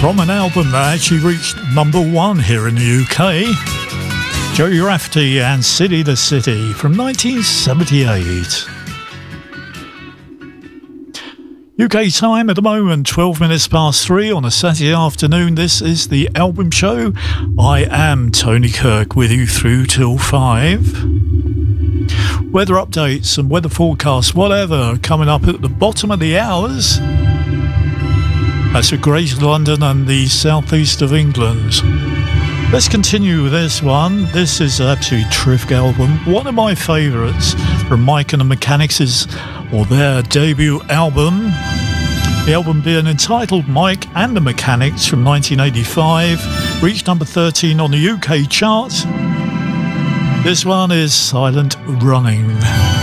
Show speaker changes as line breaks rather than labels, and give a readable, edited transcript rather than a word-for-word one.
from an album that actually reached #1 here in the UK. Joey Rafferty and City to City from 1978. UK time at the moment, 12 minutes past 3 on a Saturday afternoon. This is the Album Show. I am Tony Kirk with you through till 5. Weather updates and weather forecasts, whatever, coming up at the bottom of the hours. That's for Greater London and the southeast of England. Let's continue with this one. This is an absolutely terrific album. One of my favourites from Mike and the Mechanics' or their debut album. The album being entitled Mike and the Mechanics from 1985. Reached number 13 on the UK chart. This one is Silent Running.